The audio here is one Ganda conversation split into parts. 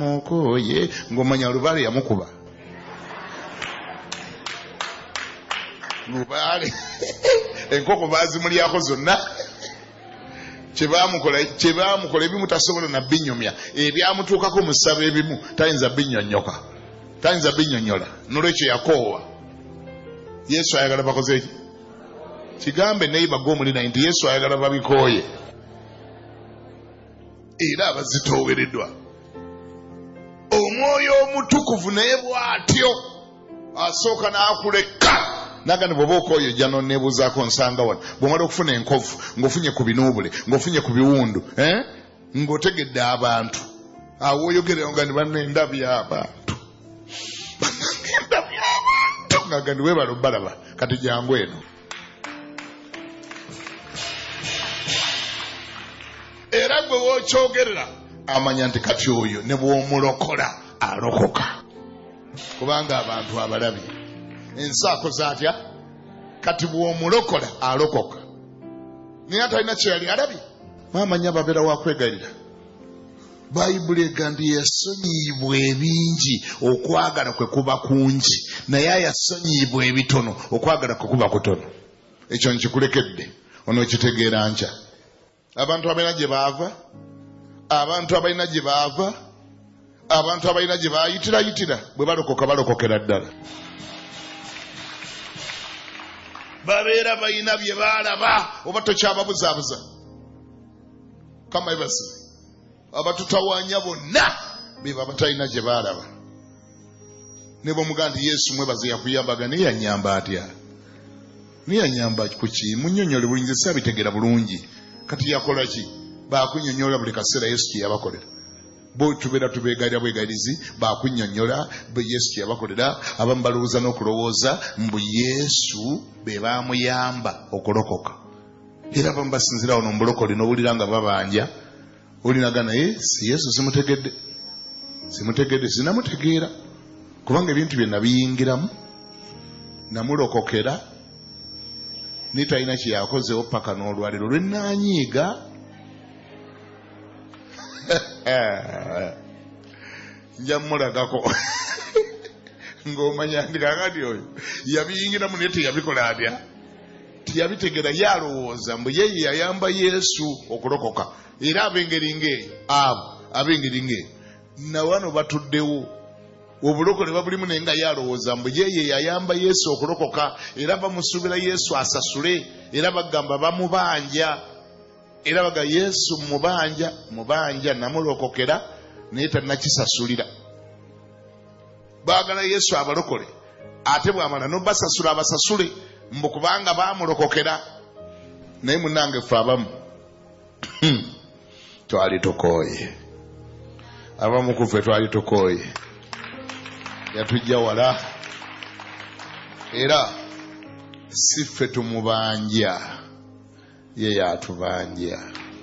bamukoye ng'omanya Lubaale yamukuba Lubaale enkoko bazimulyako zonna kyebamukola ebimu tasobola na binyomya ebyamutuukako mu ssabo ebimu tayinza binyonyola nolwekyo yakoowa. Yesu ayagala bakoze eki kigambe neighbor g'omulina nti Yesu ayagala babikooye era abazitoowereddwa. Omwoyo omutukuvu naye bw'atyo asooka n'akuleka nagani bw'oba okooye ojja n'onneebuuzaako nsanga wano bw'omala okufuna enkovu ng'ofunye ku binuubule ng'ofunye ku biwundu ng'otegedde abantu awo oyogereyo nga ni banne endabya abantu nga ndi weebala obbalaba kati jangu eno. Era gwe wookyogerera amanya nti kati oyo ne bw'omulokola alokoka kubanga abantu abalabye ensaako zaatya kati bw'omulokola alokoka naye atalina kye yali alabye. Mwamanya babeera wakwegayirira. Bayibuli egambye yasonyiibwa ebingi okwagala kwe kuba kungi naye ayasonyiibwa ebitono okwagala kwe kuba kutono. Ekyo nkikulekedde onookitegeera nkya. Abantu abalina gye baava, abantu abalina gye baava, abantu abalina gye bayitirayitira bwe balokoka balokokera ddala. Babeera balina bye baalaba oba tokyababuzaabuza. Kama ebasi abatutawaanya bonna beba batalina gye baalaba. Ne bw'omugamba nti Yesu mwebaze yakuyambaga naye yanyamba atya? Naye yanyamba ku ki? Munnyonnyole bulungi, nze saabitegera bulungi. Kati yakola ki? Baakunnyonnyola buli kaseera Yesu kye yabakolera. Bo tubeera tubeegalira bwegalizi baakunnyonnyola Yesu kye yabakolera. Abamu balowooza n'okulowooza mbu Yesu be baamuyamba okulokoka. Era abamu basinzira wano mbulokole n'owulira nga babanja. Olinaga naye si Yesu simutegedde sinamutegeera kubanga ebintu bye nabiyingiramu namulokokera ni talina kye yakozeewo paka n'olwaliro lwe naanyiiga. Nja mulagako ng'omanya ndi kakati oyo yabiyingiramu naye teyabikola atya? Tiyabitegeera. Yalowooza mbu yeye yayamba Yesu okulokoka. Era ab'engeri ng'eyo ab'engeri ng'eyo na wano batuddewo obulokole babulimu naye nga yalowooza mbu yeye yayamba Yesu okulokoka era bamusuubira Yesu asasule era bagamba bamubanja era baga Yesu mubanja namulokokera naye talinakisasulira. Baagala Yesu abalokole ate bw'amala n'obasasula abasasule mbu kubanga baamulokokera. Naye munnange ffe abamu twali tukooye. Abamu ku ffe twali tukooye. Yatujja wala era si ffe tumubanja ye yatubanja.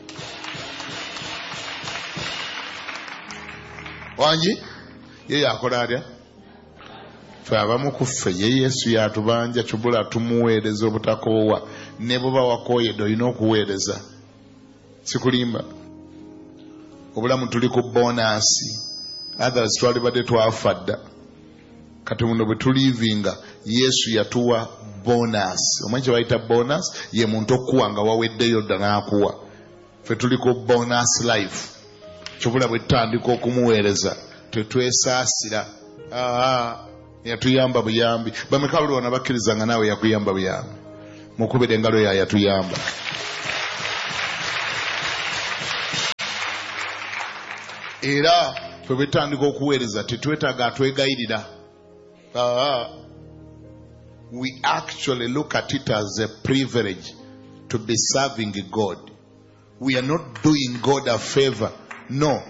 Wangi ye yakola atya? Ffe abamu ku ffe ye Yesu yatubanja kibula tumuweereza obutakoowa. Ne bw'oba wakooyedde olina okuweereza. Sikulimba. Obulamu tuli ku bonasi. Others twali badde twafa dda. Kati muno bwe tulivinga Yesu yatuwa bonus. Omanyi kye bayita bonus? Ye muntu okuwa nga waweddeyo dda n'akuwa. Ffe tuli ku bonus life. Kibula bwe tutandika okumuweereza tetwesaasira. Yatuyamba buyambi. Bameka buli wana bakkiriza nga naawe yakuyamba buyambi. Mukubire engalo ya yatuyamba. Era fwe betandika okuweereza tetwetaaga atwegayirira. We actually look at it as a privilege to be serving God. We are not doing God a favor. No.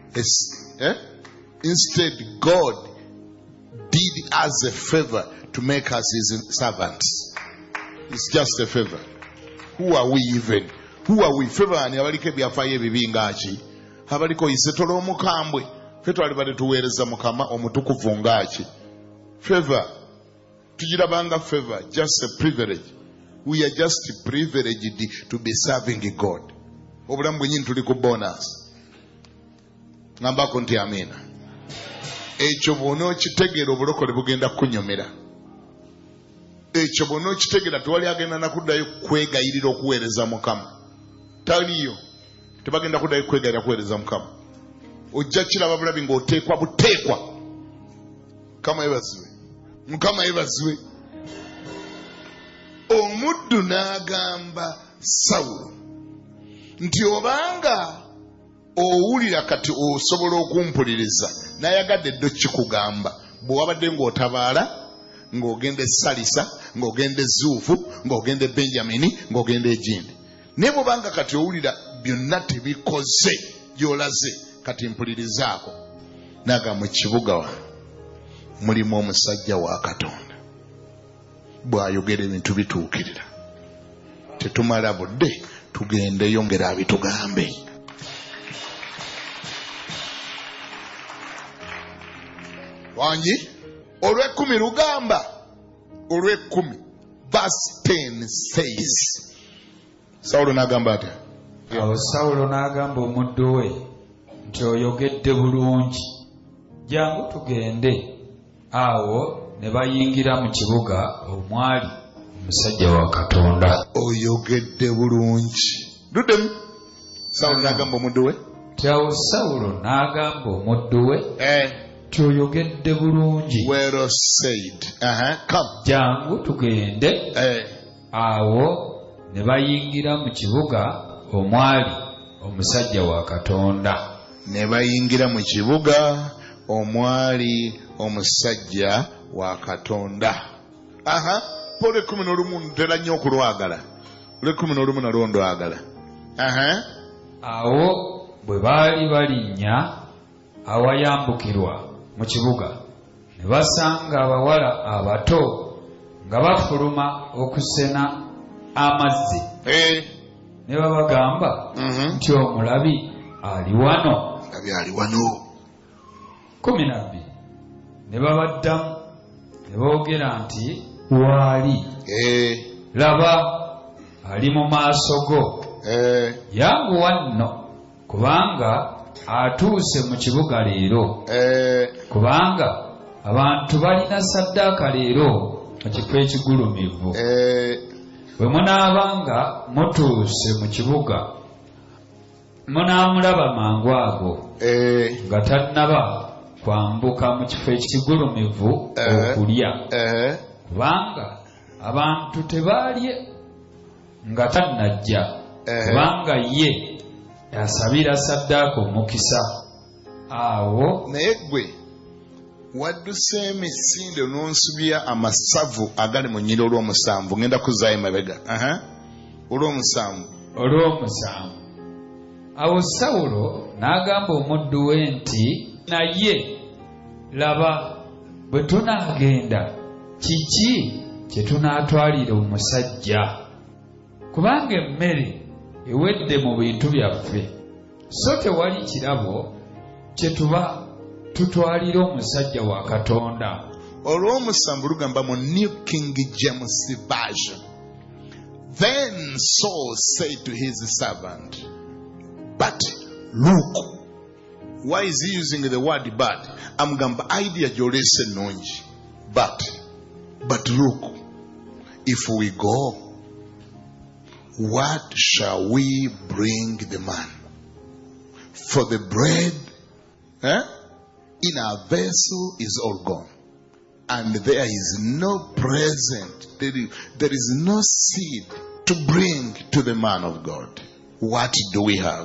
Instead, God did us a favor to make us his servants. It's just a favor. Who are we even? Who are we? Favor ani abalike byafaayo ebibi ngaki? Abaliko isetolo omukambwe. Ffe twali badde tuweereza Mukama omutukuvu ngaki? Favor. Tugirabanga favor. Just a privilege. We are just privileged to be serving God. Obulamu bwennyini tuli ku bonus. Ngambako nti amina. ekyo bw'onookitegera obulokole bugenda kunyomera. Ekyo bw'onookitegera tewali agenda nakuddayo kwegayirira okuweereza Mukama. Taliyo. Tebagenda kuddayo kwegayirira kuweereza Mukama. Ojja kiraba bulabi ng'oteekwa buteekwa. Mukama yeebazibwe. Mukama yeebazibwe. Omuddu n'agamba Sawulo nti obanga owulira kati osobola okumpuliriza nayagadde ddo kikugamba bwe wabadde ng'otabaala ng'ogenda Salisa ng'ogenda Zuufu ng'ogenda Benjamini ng'ogenda Egindi. Naye bw'obanga kati owulira byonna tebikoze gy'olaze kati mpulirizaako. Naga mu kibuga wano mulimu omusajja wa Katonda. Bw'ayogera ebintu bituukirira. Tetumala budde tugendeyo ngera abitugambe. Wangi olw'ekkumi lugamba olw'ekkumi verse 10 says Sawulo n'agamba atya? Awo Sawulo n'agamba omuddu we nti oyogedde bulungi, jangu tugende. Awo ne bayingira mu kibuga omwali omusajja wa Katonda. Oyogedde bulungi. Duddemu. Sawulo n'agamba omuddu we. Awo Sawulo n'agamba omuddu we nti oyogedde bulungi. Well said. Come. Jangu tugende. Awo ne bayingira mu kibuga omwali omusajja wa Katonda. Ne bayingira mu kibuga omwali omusajja wa Katonda. Pole 11 ntera nnyo okulwagala. Ole 11 nalwo ndwagala. Awo bwe baali balinnya awayambukirwa mu kibuga ne basanga abawala abato nga bafuluma okusena amazzi. Ne babagamba nti omulabi ali wano. Omulabi ali wano. 12 ne babaddamu ne boogera nti waali. Laba ali mu maaso go. Yanguwa nno kubanga atuuse mu kibuga leero. Kubanga abantu balina saddaaka leero mu kifo ekigulumivu. Bwe munaabanga mutuuse mu kibuga munaamulaba mangu ago nga tannaba kwambuka mu kifo ekigulumivu okulya. Kubanga abantu tebaalye nga tannajja, kubanga ye yasabira saddaaka omukisa. Awo naye gwe wadduse emisinde n'onsubya amasavu agali mu nnyira olw'omusanvu. Ngenda kuzaayo mabega. Olw'omusanvu. Awo Sawulo n'agamba omuddu we nti naye laba bwe tunaagenda kiki kye tunaatwalira omusajja? Kubanga emmere ewedde mu bintu byaffe, so tewali kirabo kye tuba tutwalira omusajja wa Katonda. Olw'omusanvu lugamba mu New King James Version. Then Saul said to his servant, but look. Why is he using the word but? Amugamba idea gy'olese nnungi. But look, if we go, what shall we bring the man? For the bread in our vessel is all gone, and there is no present, there is no seed to bring to the man of God. What do we have?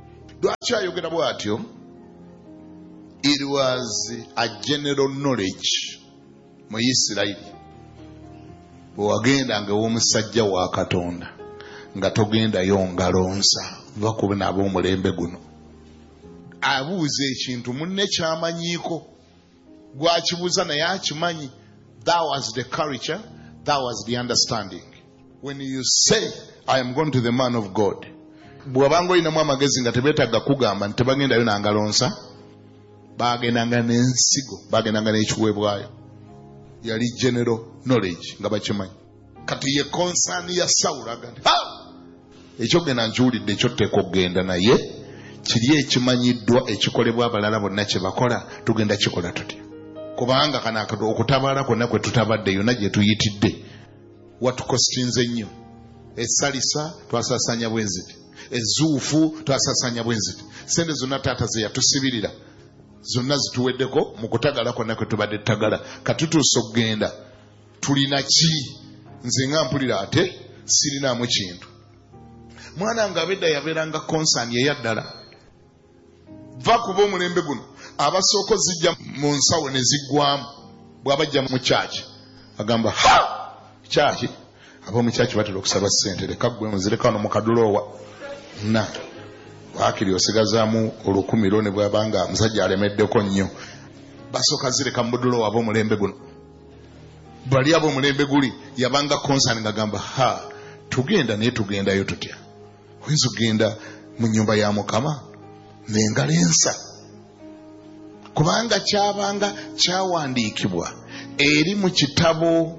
It was a general knowledge mu Isiraeli. Bw'wagenda nga w'omusajja wa Katonda nga togendayo ngalonsa bakuba n'ab'omulembe guno. Abuuza ekintu munne ky'amanyiiko, gwakibuuza naye akimanyi. That was the culture, that was the understanding. When you say, I am going to the man of God, bw'abanga olinamu amagezi nga tebeetaaga kugamba nti tebagendayo nangalonsa, bagendanga n'ensigo, bagendanga n'ekiweebwayo. Yali general knowledge nga bakimanyi. Kati ye concern ya Sawulo agamba, ekyogenda nkiwulidde ekyo tteeka okugenda naye kiri ekimanyiddwa ekikolebwa abalala bonna kye bakola tugenda kikola tutya kubanga kana okutabaala kwonna kwe tutabadde yonna gye tuyitidde watukostinze nnyo essalisa twasasanya bwenziti ezuufu twasasanya bwenziti sente zonna taata ze yatusibirira zonna zituweddeko mu kutagala kwonna kwe tubadde tutagala katutuusa okugenda tulina ki nze nga mpulira ate sirinaamu kintu mwana nga abedda yabeeranga konsaani eyaddala va kuba omulembe guno abasooka zijja mu nsawo ne ziggwamu bw'abajja mu kyaki agamba kyaki ab'omu kyaki batera okusaba ssente leka ggwe nzireka wano mu kaduloowa na waakiri osigazaamu 10,000 ne bw'abanga musajja alemeddeko nnyo basooka zireka mu buduloowa ab'omulembe guno bali ab'omulembe guli yabanga konsaani ng'agamba tugenda naye tugendayo tutya oyinza okugenda mu nnyumba ya Mukama n'engalo ensa kubanga kyabanga kyawandiikibwa eri mu kitabo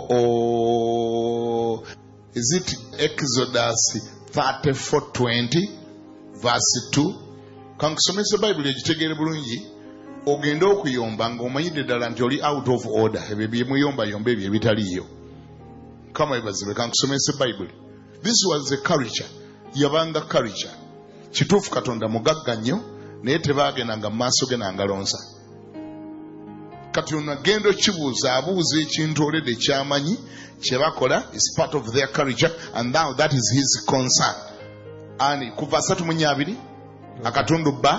is it Exodus 34:20 verse 2 kankusomesa Bible egitegeere bulungi ogenda okuyomba ng'omanyidde ddala nti oli out of order ebyo byemuyomba ebyo ebitaliiyo kama ebazibe kankusomesa Bible. This was a culture yabanga culture kituufu Katonda mugagga nnyo naye tebaagendanga mu maaso ge nangalonsa kati onagenda kibuuza abuuza ekintu oledde kyamanyi kye bakola is part of their culture and now that is his concern. Ani kuva 3:20 akatundu bba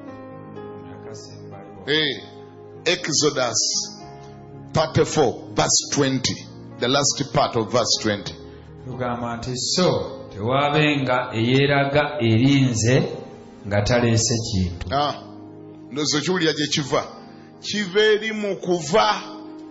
Exodus 34 verse 20 the last part of verse 20 tugamba nti so tewaabenga eyeeraga erinze nga taleese kintu. Ndozo kiwulira gye kiva eri mu kuva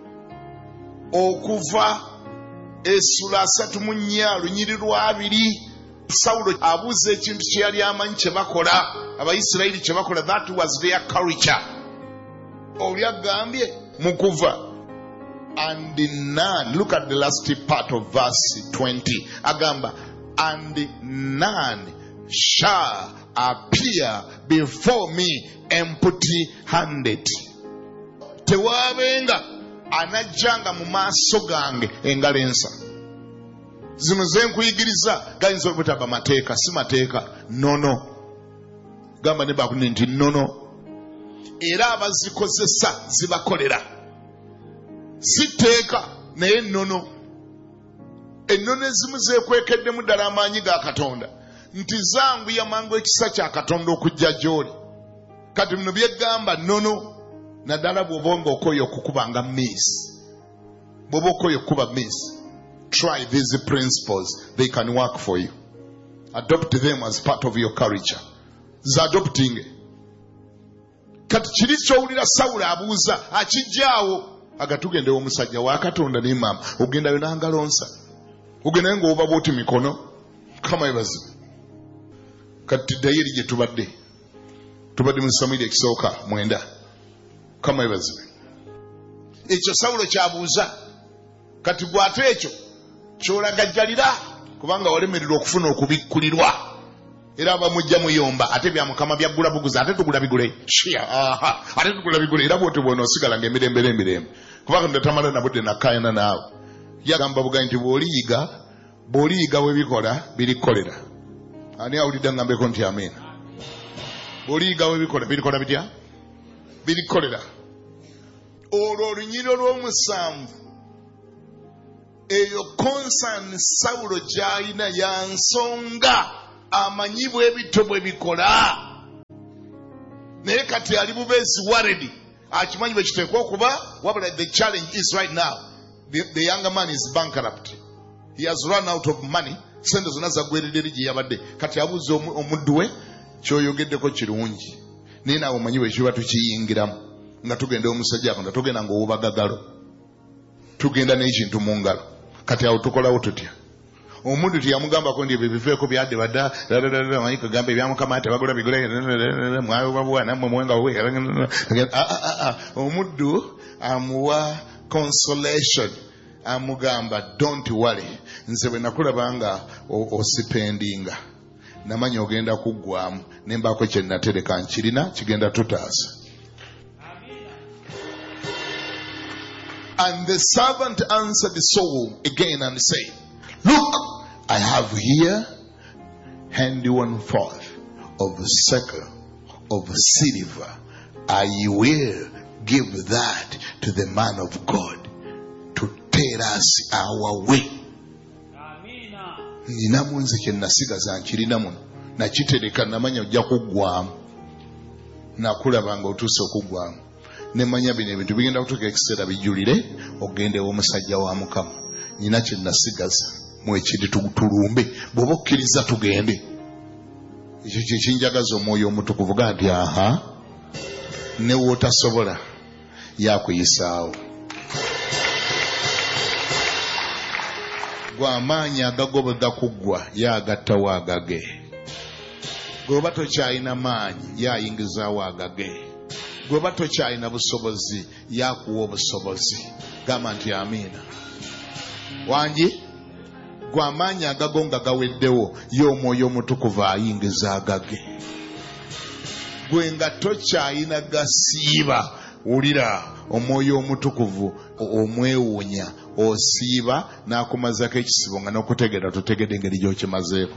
okuva essula 3 lunyiri lwa 2 Sawulo abuuza ekintu kye yali amanyi kye bakola Abayisirayiri kye bakola that was their culture. Oli agambye mu kuva and none, look at the last part of verse 20 agamba and none shall appear before me empty handed. Tewaabenga anajjanga mu maaso gange engalo ensa. Zino ze nkuyigiriza gayinza obutaba mateeka si mateeka nono gamba ne bakuni nti nono era abazikozesa zibakolera si teeka naye nono ennono ezimu zekwekeddemu ddala amaanyi ga Katonda nti zangu yamangu ekisa kya Katonda okujja gy'oli kati bino byegamba nono naddala bw'oba nga okoye okukubanga miss bw'oba okoye okukuba miss. Try these principles, they can work for you. Adopt them as part of your culture. Zadopting. Kati kiri kyowulira Sawulo abuuza akijjaawo agatugende omusajja wa Katonda ne maama ogenda yona ngalonsa ogenda ng'oba bwoti mikono kama ebazibu. Kati dayiri gye tubadde mu Samwiri ekisooka 9 kama ebazibu. Ekyo Sawulo kyabuuza kati bw'ate ekyo kyolagajjalira kubanga walemererwa okufuna okubikkulirwa era abamujja muyomba ate bya Mukama byaggula buguza ate tugula bigule ate tugula bigule era bwoti bwona osigala ng'emirembe kubanga ndatamala nabudde nakkaayana naawe yagamba buga nti bw'oliyiga we bikola birikkolera. Ani awulidde ngambeko nti amiina? Bw'oliyiga we bikola birikola bitya? Birikkolera. Olwo olunyiriro lw'omusanvu eyo concern Sawulo gy'alina ya nsonga amanyi bw'ebito bwe bikola naye kati ali bubeezi worried akimanyi bwe kiteekwa okuba wabula the challenge is right now the younger man is bankrupt, he has run out of money, sente zonna zaggweredde gye yabadde kati abuuza omuddu we kyoyogeddeko kirungi naye naawe omanyi bwe kiba tukiyingiramu nga tugenda omusajja ako nga tugenda ng'owubagagalo tugenda n'ekintu mu ngalo kati awo tukolawo tutya? Omuntu tiyamugambako ndi ebyo biveeko byadde badda manyi kagamba ebya Mukama tebagula bigule mwayobabuwa nammwe mwenga we. Omuddu amuwa consolation amugamba don't worry nze bwe nakulabanga osipendinga namanya ogenda kuggwamu nembako kye natereka nkirina kigenda tutaasa. And the servant answered the soul again and said, Look, I have here 1/4 of a shekel of silver. I will give that to the man of God to tell us our way. Ninamu nze kye nasigaza nkirina muno nakitereka namanya ojja kuggwamu nakulaba nga otuuse okuggwamu nemanya bino ebintu bigenda kutuuka ekiseera bijulire ogende ew'omusajja wa Mukama. Nina kye nasigaza mwekiri tulumbe bw'oba okkiriza tugende. Ekyo kye kinjagaza Omwoyo Omutukuvu ga nti aha ne wootasobola yakuyisaawo. Gw'amaanyi agagoboda kuggwa yagattawo agage. Gweoba tokyalina maanyi yayingizaawo agage. Gweoba tokyalina busobozi yakuwa obusobozi. Gamba nti amiina. Wangi gw'amaanyi agago nga gaweddewo ye Omwoyo Omutukuvu ayingiza agage. Gwe nga tokyalina gasiiba wulira Omwoyo Omutukuvu omwewuunya osiiba n'akumazako ekisibo nga n'okutegeera totegedde engeri gy'okimazeeko.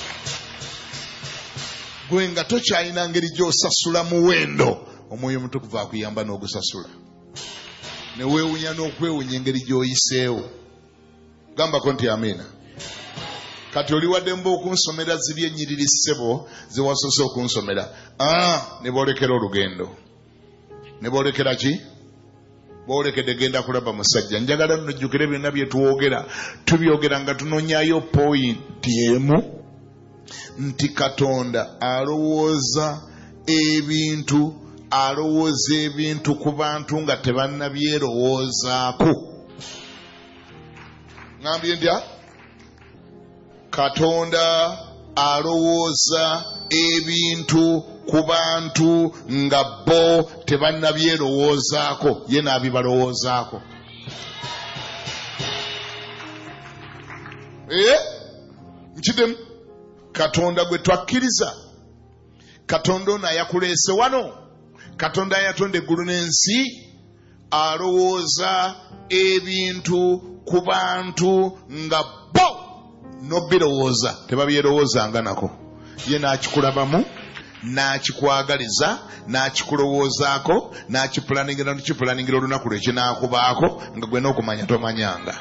Gwe nga tokyalina ngeri gy'osasula muwendo Omwoyo Omutukuvu akuyamba n'ogusasula. Ne weewuunya n'okwewuunya engeri gy'oyiseewo. Gambako nti amiina. Kati oli wadde mba okunsomera ziri ennyiriri ssebo ze wasoose okunsomera. Ne boolekera olugendo. Ne boolekera ki? Boolekedde genda kulaba musajja. Njagala nnojjukire byonna bye tuwogera. Tubyogera nga tunoonyayo pointi emu nti Katonda alowooza ebintu ku bantu nga tebannabyerowoozaako. Ngambye ndya? Katonda alowooza ebintu ku bantu nga bo tebannabyerowoozaako, ye n'abibalowoozaako. Nkidemu Katonda gwe twakkiriza, Katonda ono ayakuleese wano, Katonda ayatonda eggulu n'ensi, alowooza ebintu ku bantu nga bo n'obirowooza tebabyerowoozanga nako. Ye n'akikulabamu, n'akikwagaliza, n'akikulowoozaako, n'akipulaningira olunaku lwe kinaakubaako nga gwe n'okumanya tomanyanga.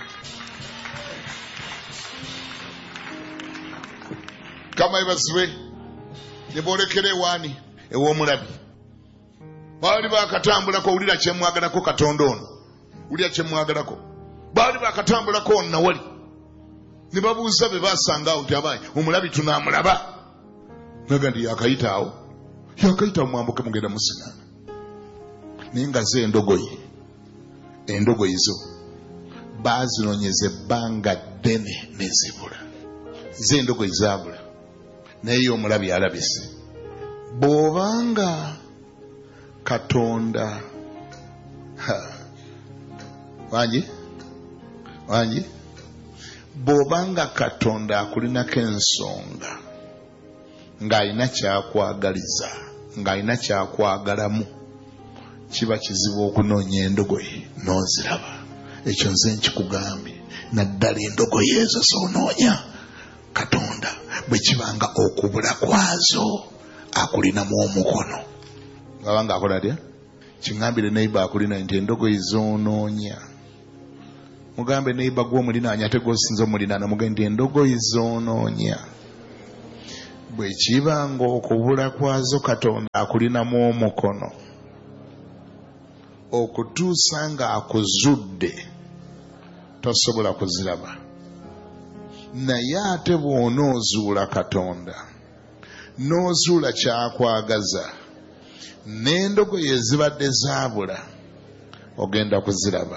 Kama ebasibe ne boolekera ewaani ew'omulabi. Baali baakatambulako, wulira kye mwagalako Katonda ono. Wulira kye mwagalako. Baali baakatambulako ono nawali. Ne babuuza be baasanga awo nti abaye omulabi tunaamulaba. Naga ndi yakayitaawo. Yakayitaawo mwambuke mugenda musinaana. Naye nga ze endogoyi zo baazinoonyeza ebbanga ddene ne zibula. Ze endogoyi zaabula. Naye omulabi alabise. Bw'obanga Katonda wangi bw'obanga Katonda akulinako ensonga ng'alina kyakwagaliza, ng'alina kyakwagalamu, kiba kizibu okunoonya endogoyi n'oziraba. Ekyo nze nkikugambye. Naddala endogoyi ezo z'onoonya Katonda bwe kibanga okubula kwazo akulinamu omukono. Abanga akola atya? Kingambire neiba akulina nti endogoyi z'onoonya. Mugambe neiba gw'omulinaanya ate gw'osinza omulinaana mugambe nti endogoyi z'onoonya. Bwe kibanga okubula kwazo Katonda akulinamu omukono okutuusa nga akuzudde tosobola kuziraba. Naye ate bw'onoozuula Katonda n'ozuula kyakwagaza n'endogoyi ezibadde zaabula ogenda kuziraba.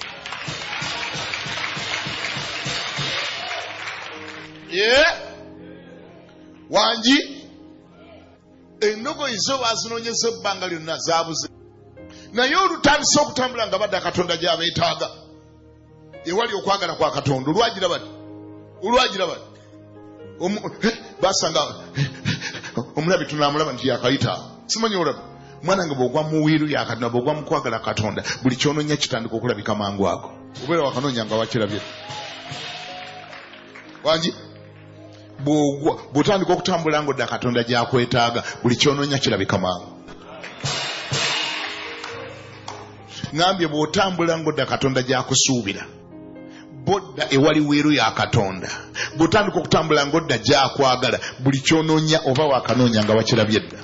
Wangi endogoyi zo baazinoonyeza ebbanga lyonna zaabuze. Naye olutandise okutambula nga badda Katonda gy'abeetaaga ewali okwagala kwa Katonda olwagira bati basanga omulabi tunamulaba nti yakayita simanyi olaba mwana nga bwogwa mu wiiru yakatonda bwogwa mu kwagala Katonda buli kyononya kitandika okulabika mangu ago obeera wakanoonya nga wakirabye wangi bw'otandika okutambula ng'odda Katonda gy'akwetaaga buli kyononya kirabika mangu ngambye bw'otambula ng'odda Katonda gy'akusuubira bodda ewali wiiru ya Katonda bw'otandika okutambula ng'odda gy'akwagala buli kyononya oba wakanoonya nga wakirabye dda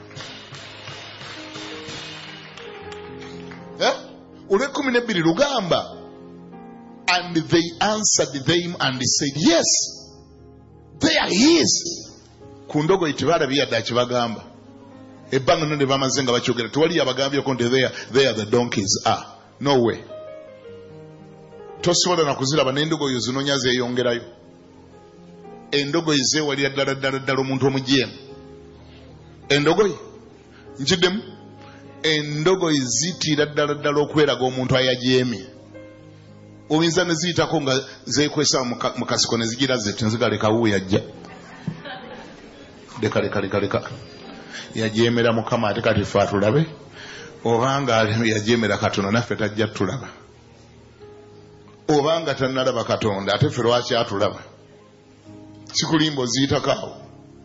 Olw'ekumi lugamba and they answered them and said yes there he is ku ndogoyi tebalabye yadde akibagamba ebbanga nno ne bamaze nga bakyogera tewali yabagambyeko nti there the donkeys are no way tosobola nakuziraba n'endogoyi zinonya zeeyongerayo endogoyi zeewalira ddala omuntu omujeemu endogoyi nkiddemu endogoyi zitiira ddala okweraga omuntu ayajeemye oyinza ne ziyitako nga zeekwesa mu kasiko ne zigira ziti nzigaleka wuwe yajja leka yajeemera Mukama ate kati ffe atulabe obanga yajeemera Katonda naffe tajja tulaba obanga tannalaba Katonda ate ffe lwaki atulaba sikulimba oziyitako awo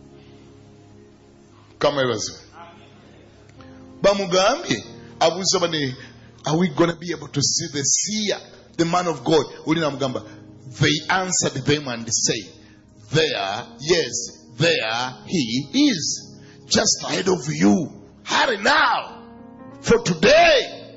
kama ebaze bamugambye abuuza bane are we gonna be able to see the seer the man of God ulina mugamba they answered them and say there yes there he is just ahead of you hurry now for today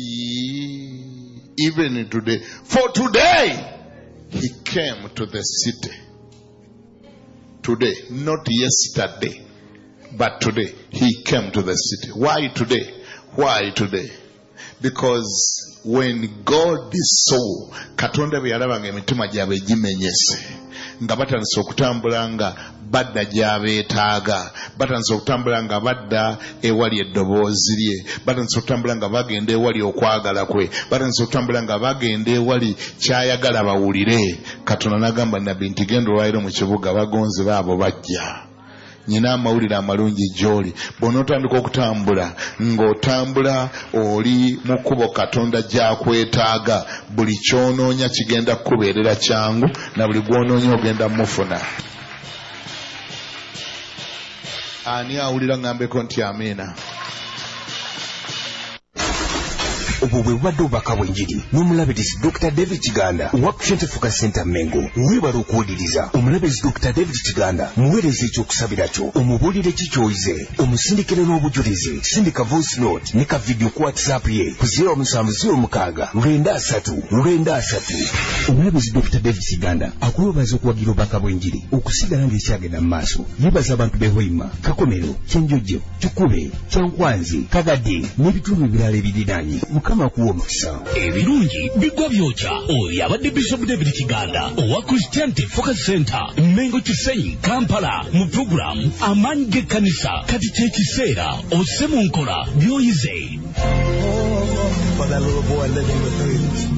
even today for today he came to the city today not yesterday but today he came to the city. Why today? Because when God saw Katonda bwe yalabanga emitima gyabwe gimenyese nga batandise okutambula nga badda gy'abeetaaga batandise okutambula nga badda ewali eddoboozi lye batandise okutambula nga bagenda ewali okwagala kwe batandise okutambula nga bagenda ewali kyayagala bawulire Katonda n'agamba nabbi nti genda olwaliro mu kibuga bagonze baabo bajja nyina amawulire amalungi gy'oli bw'onootandika okutambula ng'otambula oli mu kkubo Katonda gy'akwetaaga buli kyonoonya kigenda kukubeerera kyangu na buli gw'onoonya ogenda mufuna ani awulira ngambeko nti amiina obwo bwe bubadde obubaka bw'enjiri n'omulabirizi Dr. David Kiganda owa Christian Focus Center Mengo weebala okuwuliriza omulabirizi Dr. David Kiganda muweereza ekyokusabira kyo omubuulire kikyoyize omusindikire n'obujulizi sindika voice note ne ka video ku WhatsApp ye ku 0706 omulabirizi Dr. David Kiganda akuweebaza okuwagira obubaka bw'enjiri okusigala ng'ekyagenda mu maaso yeebaza abantu b'e Hoima Kakomero Kyenjojo Kikube Kyankwanzi Kagadde n'ebitundu ebirala ebiriraanye Mukama kuwa omukisa ebirungi bigwa byokya oyo abadde Bishop David Kiganda owa Christian Focus Center Mengo Kisenyi Kampala mu program amaanyi g'ekkanisa kati kyekiseera osse mu nkola by'oyize